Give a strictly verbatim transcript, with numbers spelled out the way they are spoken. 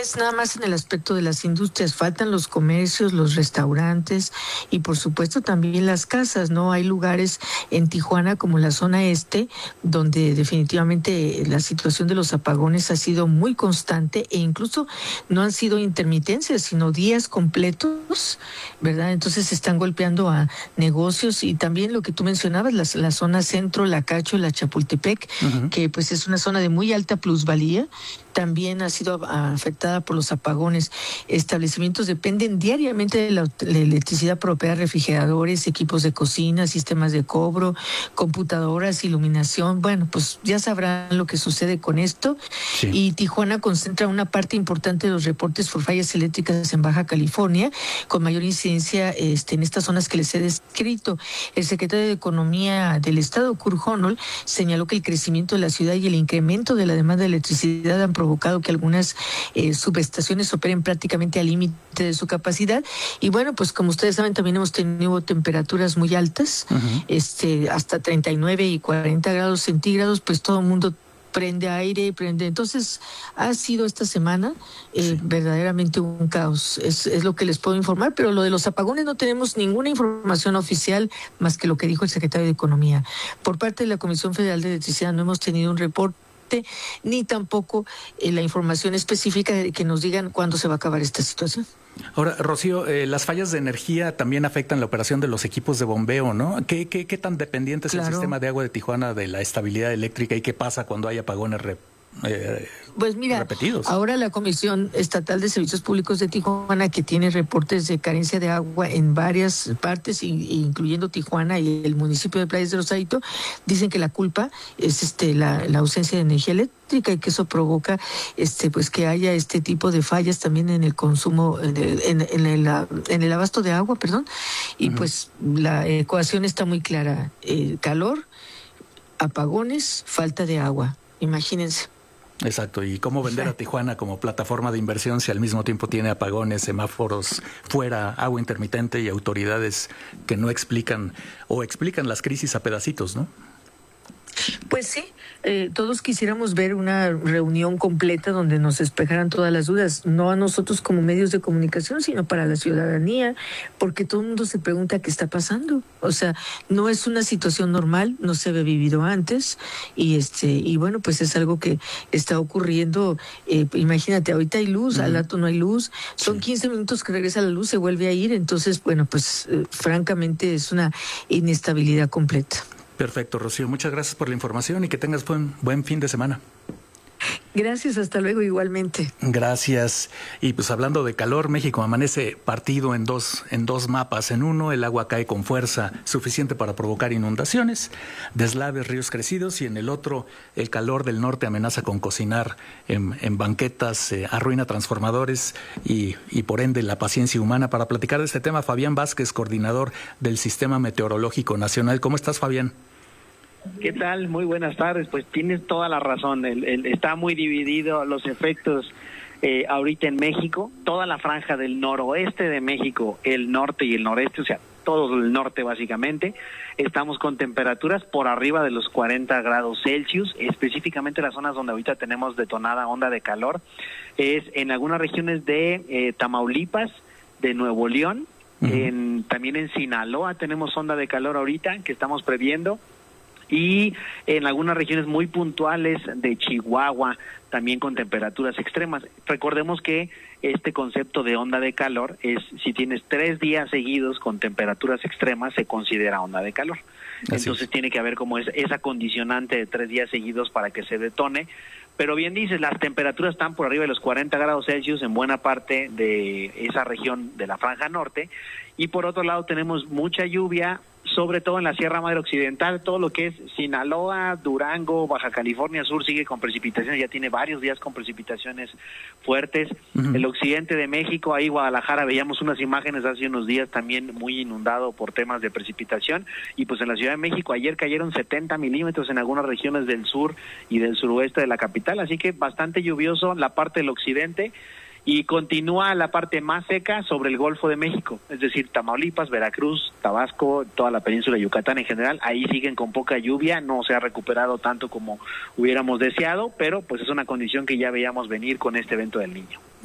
es nada más en el aspecto de las industrias, faltan los comercios, los restaurantes y por supuesto también las casas, ¿no? Hay lugares en Tijuana como la zona este donde definitivamente la situación de los apagones ha sido muy constante e incluso no han sido intermitencias, sino días completos, ¿verdad? Entonces se están golpeando a negocios y también lo que tú mencionabas, la, la zona centro, la Cacho, la Chapultepec, uh-huh. que pues es una zona de muy alta plusvalía, también ha sido afectada por los apagones. Establecimientos dependen diariamente de la, la electricidad propia, refrigeradores, equipos de cocina, sistemas de cobro, computadoras, iluminación. Bueno, pues ya sabrán lo que sucede con esto. Sí. Y Tijuana concentra una parte importante de los reportes por fallas eléctricas en Baja California, con mayor incidencia este, en estas zonas que les he descrito. El secretario de Economía del Estado, Kurt Honold, señaló que el crecimiento de la ciudad y el incremento de la demanda de electricidad han provocado que algunas eh, subestaciones operen prácticamente al límite de su capacidad. Y bueno, pues como ustedes saben, también hemos tenido temperaturas muy altas, uh-huh. este, hasta treinta y nueve y cuarenta grados centígrados, pues todo el mundo prende aire, prende. Entonces, ha sido esta semana eh, sí. verdaderamente un caos. Es, es lo que les puedo informar, pero lo de los apagones no tenemos ninguna información oficial más que lo que dijo el secretario de Economía. Por parte de la Comisión Federal de Electricidad no hemos tenido un reporte ni tampoco eh, la información específica de que nos digan cuándo se va a acabar esta situación. Ahora, Rocío, eh, las fallas de energía también afectan la operación de los equipos de bombeo, ¿no? ¿Qué, qué, qué tan dependiente es claro. el sistema de agua de Tijuana de la estabilidad eléctrica y qué pasa cuando hay apagones re, eh, pues mira, repetidos? Ahora la Comisión Estatal de Servicios Públicos de Tijuana, que tiene reportes de carencia de agua en varias partes, incluyendo Tijuana y el municipio de Playas de Rosarito, dicen que la culpa es este la, la ausencia de energía eléctrica y que eso provoca este pues que haya este tipo de fallas también en el consumo, en el, en, en el, en el abasto de agua, perdón, y uh-huh. pues la ecuación está muy clara, eh, calor, apagones, falta de agua, imagínense. Exacto, y cómo vender a Tijuana como plataforma de inversión si al mismo tiempo tiene apagones, semáforos fuera, agua intermitente y autoridades que no explican o explican las crisis a pedacitos, ¿no? Pues sí, eh, todos quisiéramos ver una reunión completa donde nos despejaran todas las dudas, no a nosotros como medios de comunicación, sino para la ciudadanía, porque todo el mundo se pregunta qué está pasando. O sea, no es una situación normal, no se había vivido antes, y este y bueno, pues es algo que está ocurriendo. Eh, imagínate, ahorita hay luz, uh-huh. al rato no hay luz, son quince minutos que regresa la luz, se vuelve a ir, entonces, bueno, pues eh, francamente es una inestabilidad completa. Perfecto, Rocío. Muchas gracias por la información y que tengas buen, buen fin de semana. Gracias, hasta luego igualmente. Gracias. Y pues hablando de calor, México amanece partido en dos, en dos mapas. En uno, el agua cae con fuerza suficiente para provocar inundaciones, deslaves, ríos crecidos, y en el otro, el calor del norte amenaza con cocinar en, en banquetas, eh, arruina transformadores y, y por ende la paciencia humana. Para platicar de este tema, Fabián Vázquez, coordinador del Sistema Meteorológico Nacional. ¿Cómo estás, Fabián? ¿Qué tal? Muy buenas tardes. Pues tienes toda la razón. El, el, está muy dividido los efectos eh, ahorita en México. Toda la franja del noroeste de México, el norte y el noreste, o sea, todo el norte básicamente, estamos con temperaturas por arriba de los cuarenta grados Celsius. Específicamente las zonas donde ahorita tenemos detonada onda de calor es en algunas regiones de eh, Tamaulipas, de Nuevo León, uh-huh. en, también en Sinaloa tenemos onda de calor ahorita que estamos previendo. Y en algunas regiones muy puntuales de Chihuahua, también con temperaturas extremas. Recordemos que este concepto de onda de calor es si tienes tres días seguidos con temperaturas extremas, se considera onda de calor. Así Entonces es. Tiene que haber como es, esa condicionante de tres días seguidos para que se detone. Pero bien dices, las temperaturas están por arriba de los cuarenta grados Celsius en buena parte de esa región de la franja norte. Y por otro lado tenemos mucha lluvia, sobre todo en la Sierra Madre Occidental, todo lo que es Sinaloa, Durango, Baja California Sur sigue con precipitaciones, ya tiene varios días con precipitaciones fuertes. Uh-huh. El occidente de México, ahí Guadalajara, veíamos unas imágenes hace unos días también muy inundado por temas de precipitación, y pues en la Ciudad de México ayer cayeron setenta milímetros en algunas regiones del sur y del suroeste de la capital, así que bastante lluvioso la parte del occidente. Y continúa la parte más seca sobre el Golfo de México, es decir, Tamaulipas, Veracruz, Tabasco, toda la península de Yucatán en general, ahí siguen con poca lluvia, no se ha recuperado tanto como hubiéramos deseado, pero pues es una condición que ya veíamos venir con este evento del Niño.